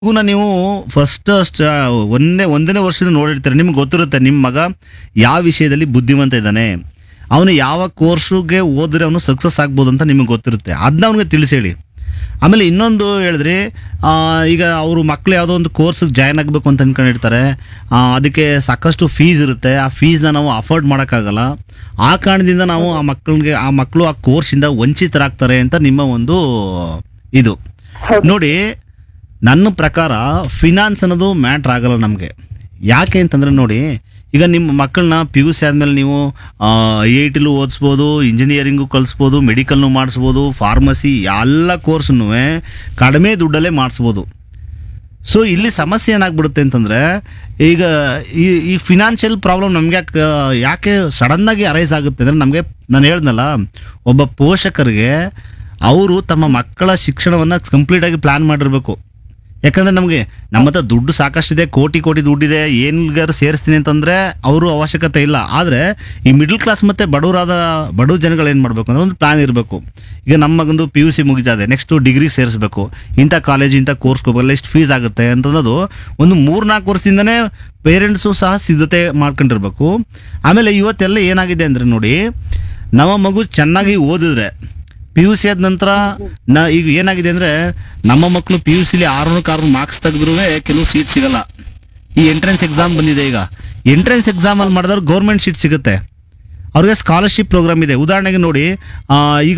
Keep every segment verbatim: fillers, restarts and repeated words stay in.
ಮಗುನ ನೀವು ಫಸ್ಟ್ ಒಂದೇ ಒಂದನೇ ವರ್ಷದ ನೋಡಿರ್ತೀರ, ನಿಮ್ಗೆ ಗೊತ್ತಿರುತ್ತೆ ನಿಮ್ಮ ಮಗ ಯಾವ ವಿಷಯದಲ್ಲಿ ಬುದ್ಧಿವಂತ ಇದ್ದಾನೆ, ಅವನು ಯಾವ ಕೋರ್ಸ್ಗೆ ಓದಿದ್ರೆ ಅವನು ಸಕ್ಸಸ್ ಆಗ್ಬೋದು ಅಂತ ನಿಮಗೆ ಗೊತ್ತಿರುತ್ತೆ. ಅದನ್ನ ಅವನಿಗೆ ತಿಳಿಸಿ ಹೇಳಿ. ಆಮೇಲೆ ಇನ್ನೊಂದು ಹೇಳಿದ್ರಿ, ಆ, ಈಗ ಅವರು ಮಕ್ಕಳು ಯಾವುದೋ ಒಂದು ಕೋರ್ಸ್ಗೆ ಜಾಯ್ನ್ ಆಗಬೇಕು ಅಂತ ಅಂದ್ಕೊಂಡಿರ್ತಾರೆ, ಆ, ಅದಕ್ಕೆ ಸಾಕಷ್ಟು ಫೀಸ್ ಇರುತ್ತೆ, ಆ ಫೀಸ್ನ ನಾವು ಅಫೋರ್ಡ್ ಮಾಡೋಕ್ಕಾಗಲ್ಲ, ಆ ಕಾರಣದಿಂದ ನಾವು ಆ ಮಕ್ಕಳಿಗೆ ಆ ಮಕ್ಕಳು ಆ ಕೋರ್ಸಿಂದ ವಂಚಿತರಾಗ್ತಾರೆ ಅಂತ ನಿಮ್ಮ ಒಂದು ಇದು ನೋಡಿ. ನನ್ನ ಪ್ರಕಾರ ಫಿನಾನ್ಸ್ ಅನ್ನೋದು ಮ್ಯಾಟ್ರ್ ಆಗಲ್ಲ ನಮಗೆ. ಯಾಕೆ ಅಂತಂದರೆ ನೋಡಿ, ಈಗ ನಿಮ್ಮ ಮಕ್ಕಳನ್ನ ಪಿ ಯು ಸಿ ಆದಮೇಲೆ ನೀವು ಐ ಐ ಟಿಲೂ ಓದಿಸ್ಬೋದು, ಇಂಜಿನಿಯರಿಂಗು ಕಲಿಸ್ಬೋದು, ಮೆಡಿಕಲ್ನು ಮಾಡಿಸ್ಬೋದು, ಫಾರ್ಮಸಿ ಎಲ್ಲ ಕೋರ್ಸನ್ನು ಕಡಿಮೆ ದುಡ್ಡಲ್ಲೇ ಮಾಡಿಸ್ಬೋದು. ಸೊ ಇಲ್ಲಿ ಸಮಸ್ಯೆ ಏನಾಗ್ಬಿಡುತ್ತೆ ಅಂತಂದರೆ, ಈಗ ಈ ಈ ಫಿನಾನ್ಷಿಯಲ್ ಪ್ರಾಬ್ಲಮ್ ನಮಗೆ ಯಾಕೆ ಯಾಕೆ ಸಡನ್ನಾಗಿ ಅರೈಸ್ ಆಗುತ್ತೆ ಅಂದರೆ, ನಮಗೆ ನಾನು ಹೇಳ್ದಲ್ಲ, ಒಬ್ಬ ಪೋಷಕರಿಗೆ ಅವರು ತಮ್ಮ ಮಕ್ಕಳ ಶಿಕ್ಷಣವನ್ನು ಕಂಪ್ಲೀಟಾಗಿ ಪ್ಲ್ಯಾನ್ ಮಾಡಿರಬೇಕು. ಯಾಕಂದರೆ ನಮಗೆ ನಮ್ಮ ಹತ್ರ ದುಡ್ಡು ಸಾಕಷ್ಟಿದೆ, ಕೋಟಿ ಕೋಟಿ ದುಡ್ಡಿದೆ, ಏನಿಗಾರು ಸೇರಿಸ್ತೀನಿ ಅಂತಂದರೆ ಅವರು ಅವಶ್ಯಕತೆ ಇಲ್ಲ. ಆದರೆ ಈ ಮಿಡ್ಲ್ ಕ್ಲಾಸ್ ಮತ್ತು ಬಡವರಾದ ಬಡವ ಜನಗಳು ಏನು ಮಾಡಬೇಕು ಅಂದರೆ ಒಂದು ಪ್ಲ್ಯಾನ್ ಇರಬೇಕು. ಈಗ ನಮ್ಮ ಮಗಂದು ಪಿ ಯು ಸಿ ಮುಗಿತಾ ಇದೆ, ನೆಕ್ಸ್ಟು ಡಿಗ್ರಿ ಸೇರಿಸ್ಬೇಕು, ಇಂಥ ಕಾಲೇಜ್ ಇಂಥ ಕೋರ್ಸ್ ಹೋಗಲ್ಲ, ಎಷ್ಟು ಫೀಸ್ ಆಗುತ್ತೆ ಅಂತನ್ನೋದು ಒಂದು ಮೂರು ನಾಲ್ಕು ವರ್ಷದಿಂದನೇ ಪೇರೆಂಟ್ಸು ಸಹ ಸಿದ್ಧತೆ ಮಾಡ್ಕೊಂಡಿರ್ಬೇಕು. ಆಮೇಲೆ ಇವತ್ತೆಲ್ಲ ಏನಾಗಿದೆ ಅಂದರೆ ನೋಡಿ, ನಮ್ಮ ಮಗು ಚೆನ್ನಾಗಿ ಓದಿದ್ರೆ ಪಿ ಯು ಸಿ ಆದ ನಂತರ ನಾ ಈಗ ಏನಾಗಿದೆ ಅಂದರೆ, ನಮ್ಮ ಮಕ್ಕಳು ಪಿ ಯು ಸಿಲಿ ಆರುನೂರಕ್ಕೆ ಆರು ಮಾರ್ಕ್ಸ್ ತೆಗೆದ್ರೂ ಕೆಲವು ಸೀಟ್ ಸಿಗಲ್ಲ. ಈ ಎಂಟ್ರೆನ್ಸ್ ಎಕ್ಸಾಮ್ ಬಂದಿದೆ, ಈಗ ಎಂಟ್ರೆನ್ಸ್ ಎಕ್ಸಾಮಲ್ಲಿ ಮಾಡಿದವ್ರು ಗೌರ್ಮೆಂಟ್ ಸೀಟ್ ಸಿಗುತ್ತೆ, ಅವ್ರಿಗೆ ಸ್ಕಾಲರ್ಶಿಪ್ ಪ್ರೋಗ್ರಾಮ್ ಇದೆ. ಉದಾಹರಣೆಗೆ ನೋಡಿ, ಈಗ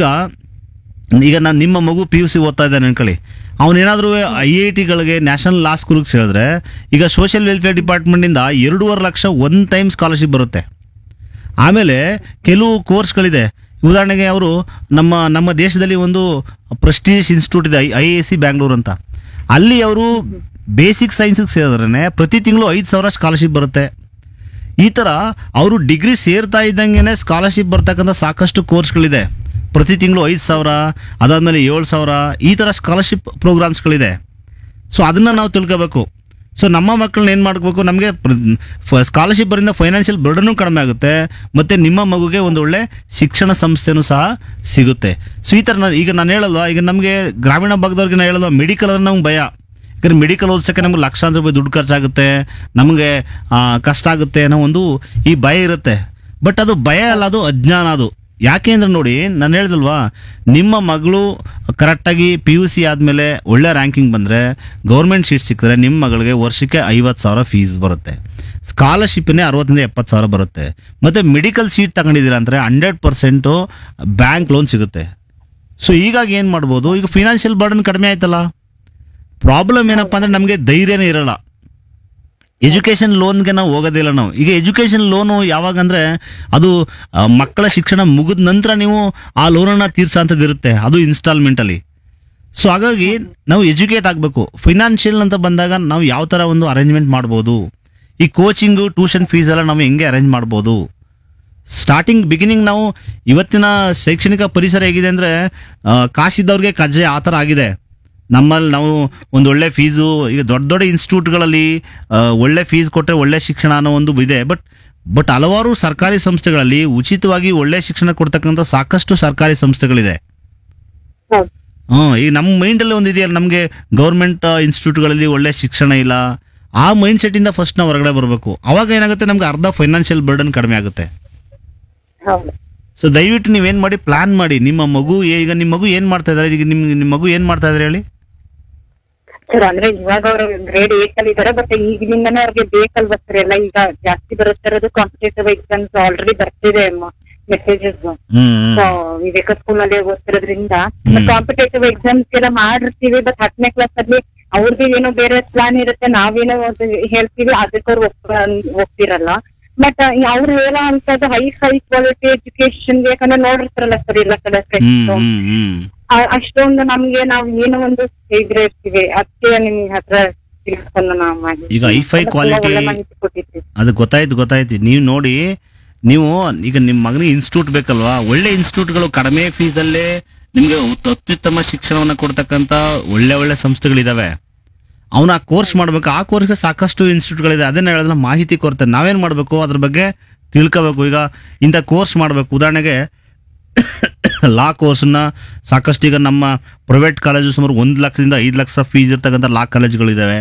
ಈಗ ನಾನು ನಿಮ್ಮ ಮಗು ಪಿ ಯು ಸಿ ಓದ್ತಾ ಇದ್ದಾನೆ ಅನ್ಕೊಳ್ಳಿ, ಅವನೇನಾದರೂ ಐ ಐ ಟಿಗಳಿಗೆ ನ್ಯಾಷನಲ್ ಲಾ ಸ್ಕೂಲ್ಗೆ ಸೇರಿದ್ರೆ ಈಗ ಸೋಷಿಯಲ್ ವೆಲ್ಫೇರ್ ಡಿಪಾರ್ಟ್ಮೆಂಟಿಂದ ಎರಡೂವರೆ ಲಕ್ಷ ಒನ್ ಟೈಮ್ ಸ್ಕಾಲರ್ಶಿಪ್ ಬರುತ್ತೆ. ಆಮೇಲೆ ಕೆಲವು ಕೋರ್ಸ್ಗಳಿದೆ, ಉದಾಹರಣೆಗೆ ಅವರು ನಮ್ಮ ನಮ್ಮ ದೇಶದಲ್ಲಿ ಒಂದು ಪ್ರೆಸ್ಟೀಜಿಯಸ್ ಇನ್ಸ್ಟಿಟ್ಯೂಟ್ ಇದೆ, I I S C Bangalore ಅಂತ, ಅಲ್ಲಿ ಅವರು ಬೇಸಿಕ್ ಸೈನ್ಸಿಗೆ ಸೇರಿದ್ರೆ ಪ್ರತಿ ತಿಂಗಳು ಐದು ಸಾವಿರ ಸ್ಕಾಲರ್ಶಿಪ್ ಬರುತ್ತೆ. ಈ ಥರ ಅವರು ಡಿಗ್ರಿ ಸೇರ್ತಾ ಇದ್ದಂಗೆ ಸ್ಕಾಲರ್ಶಿಪ್ ಬರ್ತಕ್ಕಂಥ ಸಾಕಷ್ಟು ಕೋರ್ಸ್ಗಳಿದೆ. ಪ್ರತಿ ತಿಂಗಳು ಐದು ಸಾವಿರ, ಅದಾದಮೇಲೆ ಏಳು ಸಾವಿರ, ಈ ಥರ ಸ್ಕಾಲರ್ಶಿಪ್ ಪ್ರೋಗ್ರಾಮ್ಸ್ಗಳಿದೆ. ಸೊ ಅದನ್ನು ನಾವು ತಿಳ್ಕೋಬೇಕು. ಸೊ ನಮ್ಮ ಮಕ್ಕಳನ್ನ ಏನು ಮಾಡಬೇಕು, ನಮಗೆ ಸ್ಕಾಲರ್ಶಿಪ್ ಬರಿಂದ ಫೈನಾನ್ಷಿಯಲ್ ಬರ್ಡನು ಕಡಿಮೆ ಆಗುತ್ತೆ, ಮತ್ತು ನಿಮ್ಮ ಮಗುಗೆ ಒಂದು ಒಳ್ಳೆ ಶಿಕ್ಷಣ ಸಂಸ್ಥೆನೂ ಸಹ ಸಿಗುತ್ತೆ. ಸೊ ಈ ಥರ ನಾನು ಈಗ ನಾನು ಹೇಳಲ್ವಾ, ಈಗ ನಮಗೆ ಗ್ರಾಮೀಣ ಭಾಗದವ್ರಿಗೆ ನಾನು ಹೇಳಲ್ವಾ, ಮೆಡಿಕಲ್ ಅಂದ್ರೆ ನಮ್ಗೆ ಭಯ. ಯಾಕಂದರೆ ಮೆಡಿಕಲ್ ಓದಿಸೋಕ್ಕೆ ನಮ್ಗೆ ಲಕ್ಷಾಂತರ ರೂಪಾಯಿ ದುಡ್ಡು ಖರ್ಚಾಗುತ್ತೆ, ನಮಗೆ ಕಷ್ಟ ಆಗುತ್ತೆ ಅನ್ನೋ ಒಂದು ಈ ಭಯ ಇರುತ್ತೆ. ಬಟ್ ಅದು ಭಯ ಅಲ್ಲ, ಅದು ಅಜ್ಞಾನ. ಅದು ಯಾಕೆ ಅಂದರೆ ನೋಡಿ, ನಾನು ಹೇಳ್ದಲ್ವಾ, ನಿಮ್ಮ ಮಗಳು ಕರೆಕ್ಟಾಗಿ ಪಿ ಯು ಸಿ ಆದಮೇಲೆ ಒಳ್ಳೆ ರ್ಯಾಂಕಿಂಗ್ ಬಂದರೆ, ಗೌರ್ಮೆಂಟ್ ಸೀಟ್ ಸಿಕ್ಕಿದ್ರೆ ನಿಮ್ಮ ಮಗಳಿಗೆ ವರ್ಷಕ್ಕೆ ಐವತ್ತು ಸಾವಿರ ಫೀಸ್ ಬರುತ್ತೆ, ಸ್ಕಾಲರ್ಶಿಪ್ಪನ್ನೇ ಅರವತ್ತರಿಂದ ಎಪ್ಪತ್ತು ಸಾವಿರ ಬರುತ್ತೆ, ಮತ್ತು ಮೆಡಿಕಲ್ ಸೀಟ್ ತಗೊಂಡಿದ್ದೀರಾ ಅಂದರೆ ಹಂಡ್ರೆಡ್ ಪರ್ಸೆಂಟು ಬ್ಯಾಂಕ್ ಲೋನ್ ಸಿಗುತ್ತೆ. ಸೊ ಹೀಗಾಗಿ ಏನು ಮಾಡ್ಬೋದು, ಈಗ ಫಿನಾನ್ಷಿಯಲ್ ಬರ್ಡನ್ ಕಡಿಮೆ ಆಯ್ತಲ್ಲ. ಪ್ರಾಬ್ಲಮ್ ಏನಪ್ಪ ಅಂದರೆ ನಮಗೆ ಧೈರ್ಯನೇ ಇರಲ್ಲ. ಎಜುಕೇಷನ್ ಲೋನ್ಗೆ ನಾವು ಹೋಗೋದಿಲ್ಲ ನಾವು. ಈಗ ಎಜುಕೇಷನ್ ಲೋನು ಯಾವಾಗ ಅಂದರೆ, ಅದು ಮಕ್ಕಳ ಶಿಕ್ಷಣ ಮುಗಿದ ನಂತರ ನೀವು ಆ ಲೋನನ್ನು ತೀರ್ಸೋಂಥದ್ದು ಇರುತ್ತೆ, ಅದು ಇನ್ಸ್ಟಾಲ್ಮೆಂಟಲ್ಲಿ. ಸೊ ಹಾಗಾಗಿ ನಾವು ಎಜುಕೇಟ್ ಆಗಬೇಕು. ಫಿನಾನ್ಷಿಯಲ್ ಅಂತ ಬಂದಾಗ ನಾವು ಯಾವ ಥರ ಒಂದು ಅರೇಂಜ್ಮೆಂಟ್ ಮಾಡ್ಬೋದು, ಈ ಕೋಚಿಂಗು ಟ್ಯೂಷನ್ ಫೀಸ್ ಎಲ್ಲ ನಾವು ಹೆಂಗೆ ಅರೇಂಜ್ ಮಾಡ್ಬೋದು. ಸ್ಟಾರ್ಟಿಂಗ್ ಬಿಗಿನಿಂಗ್ ನಾವು ಇವತ್ತಿನ ಶೈಕ್ಷಣಿಕ ಪರಿಸರ ಹೇಗಿದೆ ಅಂದರೆ, ಕಾಸಿದ್ದವ್ರಿಗೆ ಕಜ್ಜೆ ಆ ಥರ ಆಗಿದೆ. ನಮ್ಮಲ್ಲಿ ನಾವು ಒಂದು ಒಳ್ಳೆ ಫೀಸು, ಈಗ ದೊಡ್ಡ ದೊಡ್ಡ ಇನ್ಸ್ಟಿಟ್ಯೂಟ್ಗಳಲ್ಲಿ ಒಳ್ಳೆ ಫೀಸ್ ಕೊಟ್ಟರೆ ಒಳ್ಳೆ ಶಿಕ್ಷಣ ಅನ್ನೋ ಒಂದು ಇದೆ. ಬಟ್ ಬಟ್ ಹಲವಾರು ಸರ್ಕಾರಿ ಸಂಸ್ಥೆಗಳಲ್ಲಿ ಉಚಿತವಾಗಿ ಒಳ್ಳೆ ಶಿಕ್ಷಣ ಕೊಡ್ತಕ್ಕಂಥ ಸಾಕಷ್ಟು ಸರ್ಕಾರಿ ಸಂಸ್ಥೆಗಳಿದೆ. ಹ್ಞೂ ಈಗ ನಮ್ಮ ಮೈಂಡಲ್ಲಿ ಒಂದು ಇದೆಯಲ್ಲ, ನಮಗೆ ಗೌರ್ಮೆಂಟ್ ಇನ್ಸ್ಟಿಟ್ಯೂಟ್ಗಳಲ್ಲಿ ಒಳ್ಳೆ ಶಿಕ್ಷಣ ಇಲ್ಲ, ಆ ಮೈಂಡ್ ಸೆಟ್ಟಿಂದ ಫಸ್ಟ್ ನಾವು ಹೊರಗಡೆ ಬರಬೇಕು. ಅವಾಗ ಏನಾಗುತ್ತೆ, ನಮ್ಗೆ ಅರ್ಧ ಫೈನಾನ್ಷಿಯಲ್ ಬರ್ಡನ್ ಕಡಿಮೆ ಆಗುತ್ತೆ. ಸೊ ದಯವಿಟ್ಟು ನೀವೇನು ಮಾಡಿ, ಪ್ಲಾನ್ ಮಾಡಿ. ನಿಮ್ಮ ಮಗು ಈಗ ನಿಮ್ಮ ಮಗು ಏನು ಮಾಡ್ತಾ ಇದ್ದಾರೆ, ಈಗ ನಿಮ್ಮ ನಿಮ್ಮ ಮಗು ಏನು ಮಾಡ್ತಾ ಇದ್ದಾರೆ ಹೇಳಿ ಸರ್? ಅಂದ್ರೆ ಇವಾಗ ಅವರು ಗ್ರೇಡ್ ಏಟ್ ಅಲ್ಲಿ ಇದಾರೆ, ಬಟ್ ಈಗಿನಿಂದಾನೇ ಅವ್ರಿಗೆ ಬೇಕಲ್ವಾ ಸರ್, ಎಲ್ಲ ಈಗ ಜಾಸ್ತಿ ಬರುತ್ತಿರೋದು ಕಾಂಪಿಟೇಟಿವ್ ಎಕ್ಸಾಮ್ಸ್ ಆಲ್ರೆಡಿ ಬರ್ತಿದೆ ಮೆಸೇಜಸ್. ವಿವೇಕ ಸ್ಕೂಲ್ ಅಲ್ಲಿ ಓದ್ತಿರೋದ್ರಿಂದ ಕಾಂಪಿಟೇಟಿವ್ ಎಕ್ಸಾಮ್ಸ್ ಎಲ್ಲ ಮಾಡಿರ್ತೀವಿ. ಬಟ್ ಹತ್ತನೇ ಕ್ಲಾಸ್ ಅಲ್ಲಿ ಅವ್ರದ್ದು ಏನೋ ಬೇರೆ ಪ್ಲಾನ್ ಇರುತ್ತೆ, ನಾವೇನೋ ಹೇಳ್ತೀವಿ, ಅದಕ್ಕೆ ಅವ್ರು ಹೋಗ್ತಿರಲ್ಲ. ಬಟ್ ಅವ್ರು ಹೇಳೋ ಅಂತದ್ದು ಹೈ ಹೈ ಕ್ವಾಲಿಟಿ ಎಜುಕೇಶನ್ ಯಾಕಂದ್ರೆ ನೋಡಿರ್ತಾರಲ್ಲ ಸರ್ ಎಲ್ಲ ಕಡೆ, ಅಷ್ಟೊಂದು ನಮ್ಗೆ ನಾವು ಏನೋ ಒಂದು ಇದ್ರೆ ಇರ್ತೀವಿ. ಅದಕ್ಕೆ ನಿಮ್ ಹತ್ರ ತಿಳ್ಕೊಂಡು ನಾವು ಮಾಡಿ ಈಗ ಹೈಫೈ ಕ್ವಾಲಿಟಿ ಅದು ಗೊತ್ತಾಯ್ತು ಗೊತ್ತಾಯ್ತು ನೀವು ನೋಡಿ, ನೀವು ಈಗ ನಿಮ್ಮ ಮಗನಿಗೆ ಇನ್ಸ್ಟಿಟ್ಯೂಟ್ ಬೇಕಲ್ವಾ, ಒಳ್ಳೆ ಇನ್ಸ್ಟಿಟ್ಯೂಟ್ಗಳು ಕಡಿಮೆ ಫೀಸಲ್ಲೇ ನಿಮ್ಗೆ ಅತ್ಯುತ್ತಮ ಶಿಕ್ಷಣವನ್ನು ಕೊಡ್ತಕ್ಕಂಥ ಒಳ್ಳೆ ಒಳ್ಳೆ ಸಂಸ್ಥೆಗಳಿದಾವೆ. ಅವನು ಆ ಕೋರ್ಸ್ ಮಾಡ್ಬೇಕು, ಆ ಕೋರ್ಸ್ಗೆ ಸಾಕಷ್ಟು ಇನ್ಸ್ಟಿಟ್ಯೂಟ್ಗಳಿದೆ. ಅದನ್ನ ಹೇಳಿದ್ರೆ ಮಾಹಿತಿ ಕೊಡ್ತಾರೆ. ನಾವೇನು ಮಾಡಬೇಕು, ಅದ್ರ ಬಗ್ಗೆ ತಿಳ್ಕೋಬೇಕು. ಈಗ ಇಂಥ ಕೋರ್ಸ್ ಮಾಡಬೇಕು, ಉದಾಹರಣೆಗೆ ಲಾ ಕೋರ್ಸ್ನ ಸಾಕಷ್ಟು ಈಗ ನಮ್ಮ ಪ್ರೈವೇಟ್ ಕಾಲೇಜು ಸುಮಾರು ಒಂದು ಲಕ್ಷದಿಂದ ಐದು ಲಕ್ಷ ಫೀಸ್ ಇರ್ತಕ್ಕಂಥ ಲಾ ಕಾಲೇಜುಗಳಿದ್ದಾವೆ.